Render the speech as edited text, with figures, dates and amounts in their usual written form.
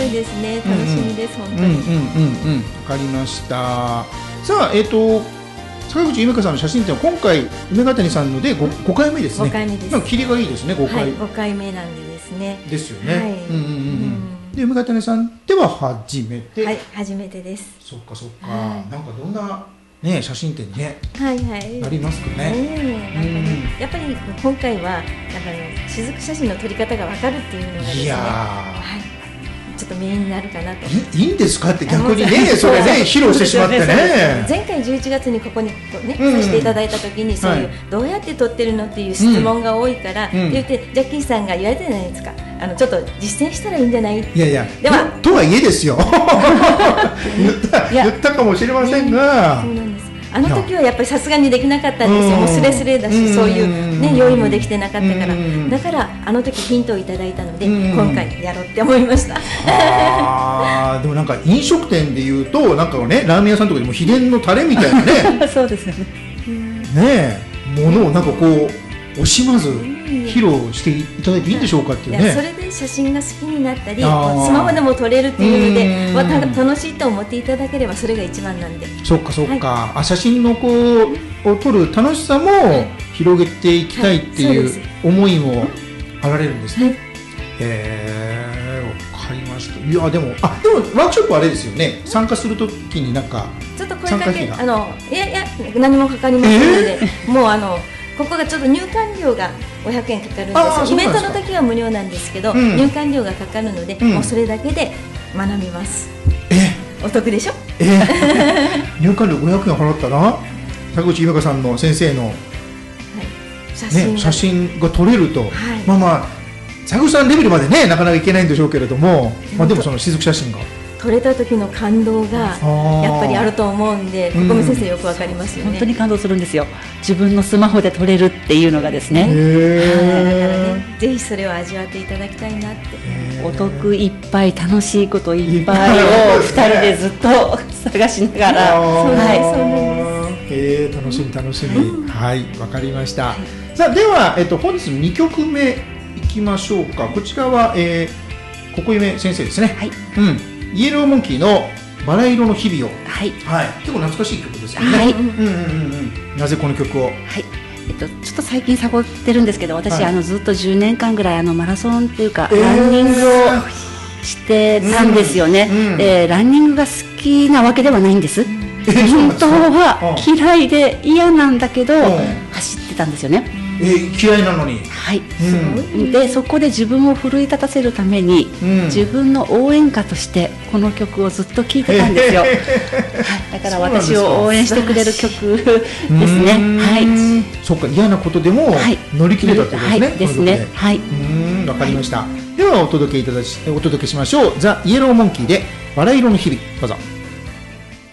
いですね。楽しみです、本当に。 わかりました。さあ、坂口由美香さんの写真展は今回梅ヶ谷さんので 5回目ですね。 5回目です。 なんか切りがいいですね、5回。 はい、5回目なんでですね。 ですよね。 はい。 で、梅ヶ谷さんでは初めて。 はい、初めてです。 そっかそっか。 はい、 なんかどんなね、写真展にね、 はいはい、 なりますかね。 なんかね、やっぱり今回はなんか雫写真の撮り方がわかるっていうのがですね。 いやー、 はい。ちょっとメインになるかなと。 いいんですかって逆にね、それね、披露してしまってね。 前回11月にここにね、させていただいた時に、そういうどうやって撮ってるのっていう質問が多いから、言ってジャッキーさんが言われてないですか。ちょっと実践したらいいんじゃない。 いやいや、 ではとはいえですよ。言ったかもしれませんが。 そうなんです。あの時はやっぱりさすがにできなかったんですよ。もうスレスレだし、そういうね用意もできてなかったから、だからあの時ヒントをいただいたので、今回やろうって思いました。 でもなんか飲食店でいうとなんかね、ラーメン屋さんとかでも秘伝のタレみたいなね。 そうですよね。 ねえ、ものをなんかこう惜しまず披露していただいていいんでしょうかっていうね。 それで写真が好きになったり、スマホでも撮れるっていうので、楽しいと思っていただければそれが一番なんで。 そっかそっか。写真のを撮る楽しさも広げていきたいっていう思いもあられるんですね。わかりました。いやでもワークショップはあれですよね。参加するときになんかちょっと声かけいや何もかかりませんので、もうここがちょっと入館料が500円かかるんですよ。イベントの時は無料なんですけど、入館料がかかるので、もうそれだけで学びます。お得でしょ。 入館料500円払ったら坂口由美香さんの先生の写真が撮れると、まあ坂口さんレベルまでねなかなかいけないんでしょうけれども、でもその雫写真が撮れた時の感動がやっぱりあると思うんで、ここも先生よくわかりますよね。 本当に感動するんですよ。自分のスマホで撮れるっていうのがですね。 だからね、ぜひそれを味わっていただきたいなって。 お得いっぱい、楽しいこといっぱいを2人でずっと探しながら。 そうなんです。楽しみ楽しみ。はい、わかりました。さあでは本日2曲目いきましょうか。こちらはここゆめ先生ですね。はい。イエローモンキーのバラ色の日々を。はい。はい。結構懐かしい曲ですよね。はい。なぜこの曲を。はい。 ちょっと最近サボってるんですけど、私ずっと10年間ぐらいマラソンっていうかランニングをしてたんですよね。ランニングが好きなわけではないんです。本当は嫌いで嫌なんだけど走ってたんですよね。 嫌いなのに。 はい。でそこで自分を奮い立たせるために、自分の応援歌としてこの曲をずっと聴いてたんですよ。だから私を応援してくれる曲ですね。はい。 そっか、嫌なことでも乗り切れたってことですね。 ですね。はい。 わかりました。ではお届けしましょう。ザ・イエローモンキーでバラ色の日々、どうぞ。